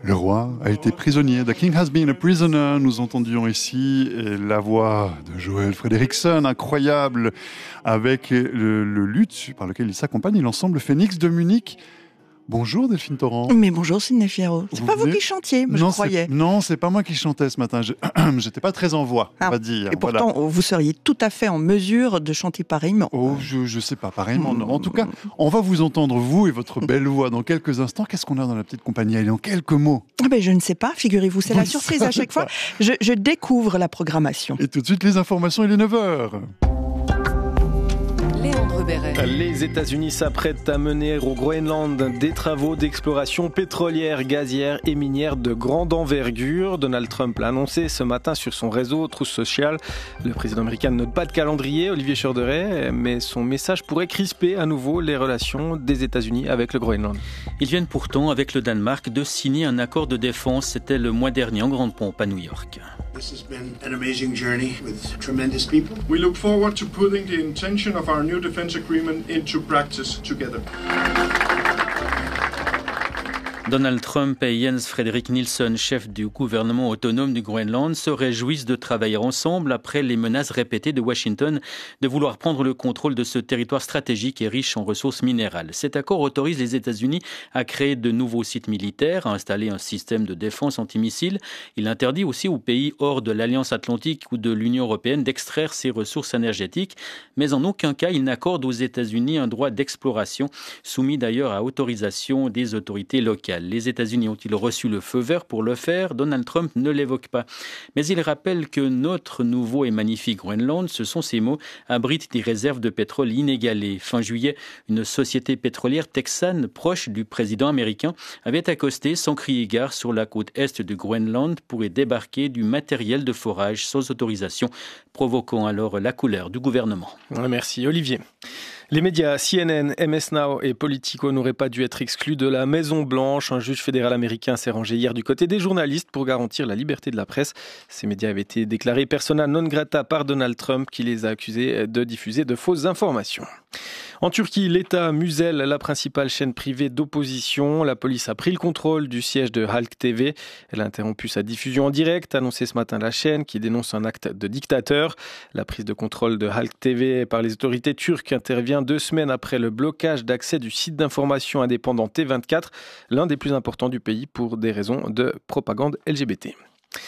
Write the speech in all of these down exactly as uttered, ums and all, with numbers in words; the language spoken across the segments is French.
Le roi a été prisonnier. The King has been a prisoner. Nous entendions ici la voix de Joel Fredrickson, incroyable, avec le, le luth par lequel il s'accompagne, l'ensemble Phoenix de Munich. Bonjour Delphine Torrent. Mais bonjour Sidney Fierro. C'est vous pas venez... vous qui chantiez, non, je croyais. C'est... Non, c'est pas moi qui chantais ce matin. Je... J'étais pas très en voix, ah, on va dire. Et pourtant, voilà. Vous seriez tout à fait en mesure de chanter pareillement. Oh, je, je sais pas, pareillement. Mmh. En tout cas, on va vous entendre, vous et votre belle voix, dans quelques instants. Qu'est-ce qu'on a dans la petite compagnie? Allez, en quelques mots. Ah ben, je ne sais pas, figurez-vous, c'est vous la surprise à chaque fois. Je, je découvre la programmation. Et tout de suite, les informations, il est neuf heures. Les États-Unis s'apprêtent à mener au Groenland des travaux d'exploration pétrolière, gazière et minière de grande envergure. Donald Trump l'a annoncé ce matin sur son réseau Truth Social. Le président américain ne note pas de calendrier, Olivier Chorderet, mais son message pourrait crisper à nouveau les relations des États-Unis avec le Groenland. Ils viennent pourtant, avec le Danemark, de signer un accord de défense. C'était le mois dernier en grande pompe à New York. This has been an amazing journey with tremendous people. We look forward to putting the intention of our new defense agreement into practice together. Donald Trump et Jens Frederik Nielsen, chef du gouvernement autonome du Groenland, se réjouissent de travailler ensemble après les menaces répétées de Washington de vouloir prendre le contrôle de ce territoire stratégique et riche en ressources minérales. Cet accord autorise les États-Unis à créer de nouveaux sites militaires, à installer un système de défense antimissile. Il interdit aussi aux pays hors de l'Alliance Atlantique ou de l'Union européenne d'extraire ces ressources énergétiques, mais en aucun cas il n'accorde aux États-Unis un droit d'exploration, soumis d'ailleurs à autorisation des autorités locales. Les États-Unis ont-ils reçu le feu vert pour le faire? Donald Trump ne l'évoque pas. Mais il rappelle que notre nouveau et magnifique Groenland, ce sont ses mots, abrite des réserves de pétrole inégalées. Fin juillet, une société pétrolière texane proche du président américain avait accosté sans crier gare sur la côte est du Groenland pour y débarquer du matériel de forage sans autorisation, provoquant alors la colère du gouvernement. Merci Olivier. Les médias C N N, M S Now et Politico n'auraient pas dû être exclus de la Maison-Blanche. Un juge fédéral américain s'est rangé hier du côté des journalistes pour garantir la liberté de la presse. Ces médias avaient été déclarés persona non grata par Donald Trump qui les a accusés de diffuser de fausses informations. En Turquie, l'État muselle la principale chaîne privée d'opposition. La police a pris le contrôle du siège de Halk T V. Elle a interrompu sa diffusion en direct, annoncé ce matin la chaîne qui dénonce un acte de dictateur. La prise de contrôle de Halk T V par les autorités turques intervient deux semaines après le blocage d'accès du site d'information indépendant T vingt-quatre, l'un des plus importants du pays pour des raisons de propagande L G B T.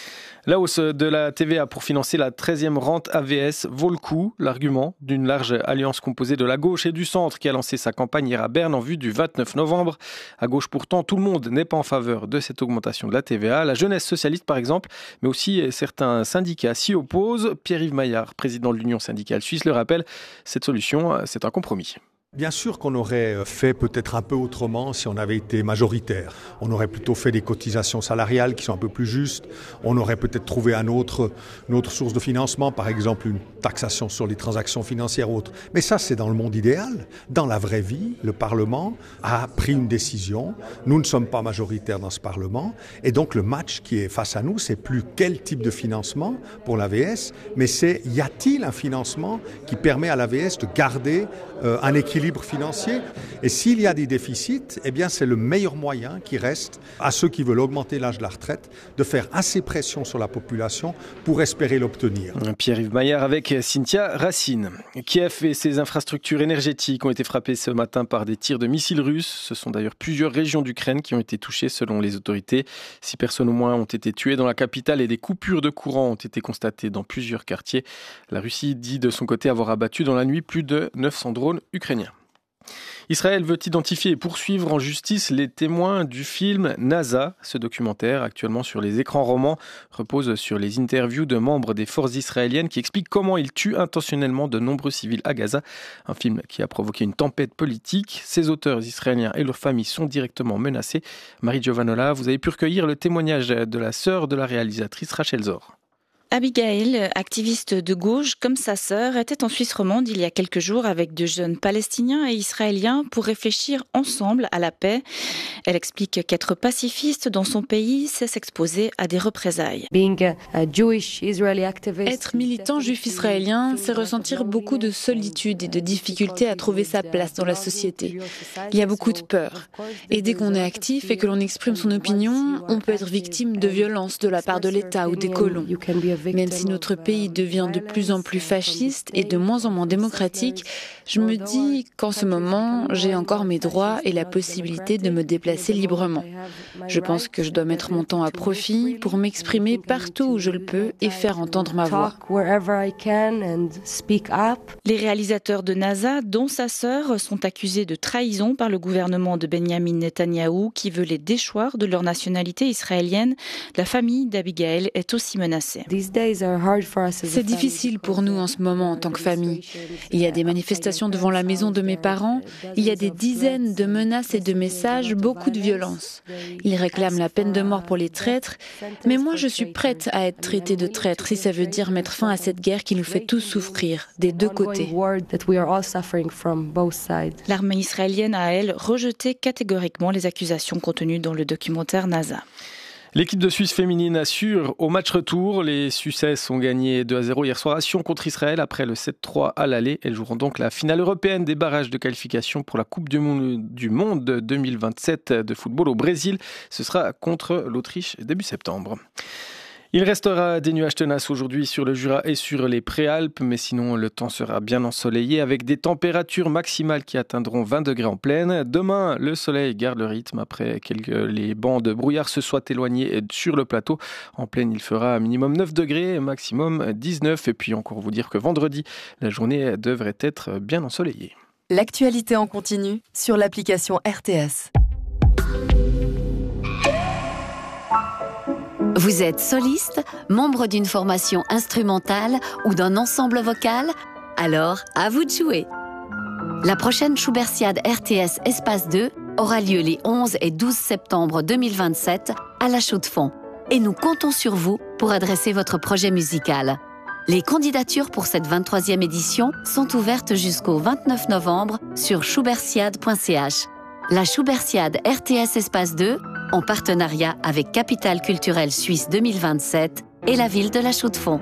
La hausse de la T V A pour financer la treizième rente A V S vaut le coup. L'argument d'une large alliance composée de la gauche et du centre qui a lancé sa campagne hier à Berne en vue du vingt-neuf novembre. À gauche pourtant, tout le monde n'est pas en faveur de cette augmentation de la T V A. La jeunesse socialiste par exemple, mais aussi certains syndicats s'y opposent. Pierre-Yves Maillard, président de l'Union syndicale suisse, le rappelle, cette solution, c'est un compromis. Bien sûr qu'on aurait fait peut-être un peu autrement si on avait été majoritaire. On aurait plutôt fait des cotisations salariales qui sont un peu plus justes. On aurait peut-être trouvé un autre, une autre source de financement, par exemple une taxation sur les transactions financières ou autres. Mais ça, c'est dans le monde idéal. Dans la vraie vie, le Parlement a pris une décision. Nous ne sommes pas majoritaires dans ce Parlement. Et donc le match qui est face à nous, c'est plus quel type de financement pour l'A V S, mais c'est y a-t-il un financement qui permet à l'A V S de garder euh, un équilibre financier. Et s'il y a des déficits, eh bien c'est le meilleur moyen qui reste à ceux qui veulent augmenter l'âge de la retraite de faire assez pression sur la population pour espérer l'obtenir. Pierre-Yves Maillard avec Cynthia Racine. Kiev et ses infrastructures énergétiques ont été frappées ce matin par des tirs de missiles russes. Ce sont d'ailleurs plusieurs régions d'Ukraine qui ont été touchées selon les autorités. Six personnes au moins ont été tuées dans la capitale et des coupures de courant ont été constatées dans plusieurs quartiers. La Russie dit de son côté avoir abattu dans la nuit plus de neuf cents drones ukrainiens. Israël veut identifier et poursuivre en justice les témoins du film NASA. Ce documentaire, actuellement sur les écrans romans, repose sur les interviews de membres des forces israéliennes qui expliquent comment ils tuent intentionnellement de nombreux civils à Gaza. Un film qui a provoqué une tempête politique. Ses auteurs israéliens et leurs familles sont directement menacés. Marie Giovanola, vous avez pu recueillir le témoignage de la sœur de la réalisatrice Rachel Zor. Abigail, activiste de gauche comme sa sœur, était en Suisse romande il y a quelques jours avec de jeunes Palestiniens et Israéliens pour réfléchir ensemble à la paix. Elle explique qu'être pacifiste dans son pays, c'est s'exposer à des représailles. Être militant juif israélien, c'est ressentir beaucoup de solitude et de difficulté à trouver sa place dans la société. Il y a beaucoup de peur. Et dès qu'on est actif et que l'on exprime son opinion, on peut être victime de violences de la part de l'État ou des colons. Même si notre pays devient de plus en plus fasciste et de moins en moins démocratique, je me dis qu'en ce moment, j'ai encore mes droits et la possibilité de me déplacer librement. Je pense que je dois mettre mon temps à profit pour m'exprimer partout où je le peux et faire entendre ma voix. Les réalisateurs de NASA, dont sa sœur, sont accusés de trahison par le gouvernement de Benjamin Netanyahou qui veut les déchoir de leur nationalité israélienne. La famille d'Abigail est aussi menacée. C'est difficile pour nous en ce moment en tant que famille. Il y a des manifestations devant la maison de mes parents, il y a des dizaines de menaces et de messages, beaucoup de violence. Ils réclament la peine de mort pour les traîtres, mais moi je suis prête à être traitée de traître si ça veut dire mettre fin à cette guerre qui nous fait tous souffrir, des deux côtés. L'armée israélienne a, elle, rejeté catégoriquement les accusations contenues dans le documentaire NASA. L'équipe de Suisse féminine assure au match retour. Les Suissesses ont gagné deux à zéro hier soir à Sion contre Israël après le sept trois à l'aller. Elles joueront donc la finale européenne des barrages de qualification pour la Coupe du Monde deux mille vingt-sept de football au Brésil. Ce sera contre l'Autriche début septembre. Il restera des nuages tenaces aujourd'hui sur le Jura et sur les Préalpes, mais sinon le temps sera bien ensoleillé avec des températures maximales qui atteindront vingt degrés en plaine. Demain, le soleil garde le rythme après que les bancs de brouillard se soient éloignés sur le plateau. En plaine, il fera minimum neuf degrés, maximum dix-neuf. Et puis encore vous dire que vendredi, la journée devrait être bien ensoleillée. L'actualité en continu sur l'application R T S. Vous êtes soliste, membre d'une formation instrumentale ou d'un ensemble vocal? Alors, à vous de jouer. La prochaine Schubertiade R T S Espace deux aura lieu les onze et douze septembre deux mille vingt-sept à La Chaux-de-Fonds. Et nous comptons sur vous pour adresser votre projet musical. Les candidatures pour cette vingt-troisième édition sont ouvertes jusqu'au vingt-neuf novembre sur schubertiade point c h. La Schubertiade R T S Espace deux, en partenariat avec Capitale culturelle suisse deux mille vingt-sept et la ville de La Chaux-de-Fonds.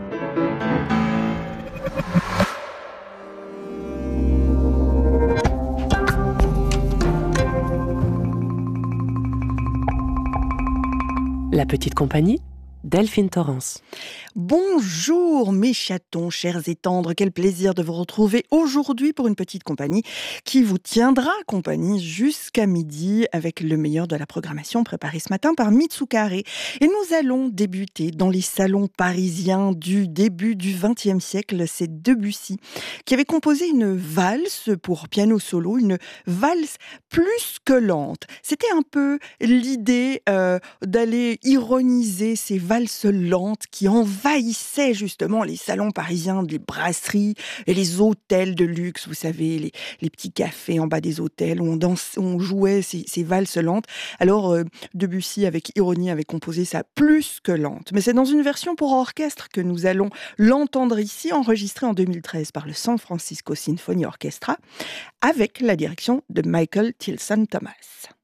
La petite compagnie, Delphine Torrance. Bonjour mes chatons, chers et tendres, quel plaisir de vous retrouver aujourd'hui pour une petite compagnie qui vous tiendra compagnie jusqu'à midi avec le meilleur de la programmation préparée ce matin par Mitsukare. Et nous allons débuter dans les salons parisiens du début du vingtième siècle. C'est Debussy qui avait composé une valse pour piano solo, une valse plus que lente. C'était un peu l'idée euh, d'aller ironiser ces valses lentes qui envahissaient justement les salons parisiens, les brasseries et les hôtels de luxe, vous savez, les, les petits cafés en bas des hôtels où on, danse, on jouait ces, ces valses lentes. Alors euh, Debussy, avec ironie, avait composé ça plus que lente. Mais c'est dans une version pour orchestre que nous allons l'entendre ici, enregistrée en deux mille treize par le San Francisco Symphony Orchestra, avec la direction de Michael Tilson Thomas.